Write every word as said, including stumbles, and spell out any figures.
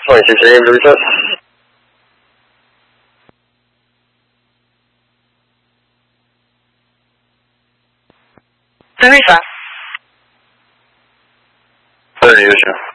twenty-six A M to recess. Teresa. thirty issue.